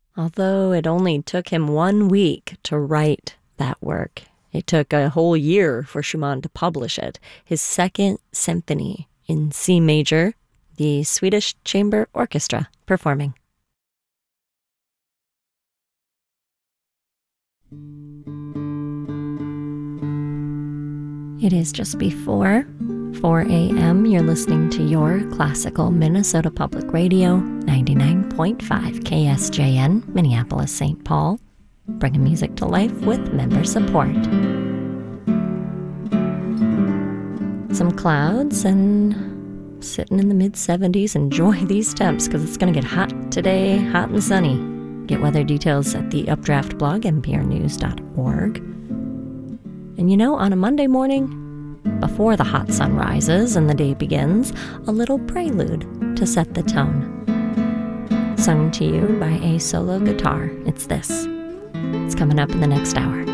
Although it only took him 1 week to write that work, it took a whole year for Schumann to publish it, his Second Symphony in C major, the Swedish Chamber Orchestra performing. It is just before 4 a.m. You're listening to your classical Minnesota Public Radio, 99.5 KSJN, Minneapolis, St. Paul, bringing music to life with member support. Some clouds and sitting in the mid-70s. Enjoy these temps because it's going to get hot today, hot and sunny. Get weather details at the Updraft blog, nprnews.org. And you know, on a Monday morning, before the hot sun rises and the day begins, a little prelude to set the tone. Sung to you by a solo guitar. It's this. It's coming up in the next hour.